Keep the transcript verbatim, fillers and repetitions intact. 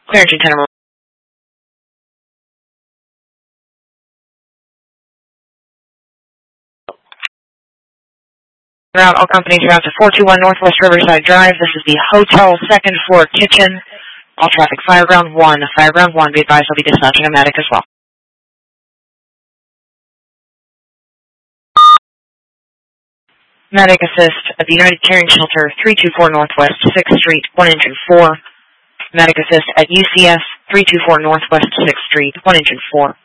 Clearance ten. Route, all companies route to four two one Northwest Riverside Drive. This is the hotel second floor kitchen. All traffic Fireground one. Fireground one, be advised I'll be dispatching a medic as well. Medic assist at the United Caring Shelter, three two four Northwest sixth Street, one engine four. Medic assist at U C S, three two four Northwest sixth Street, one engine four.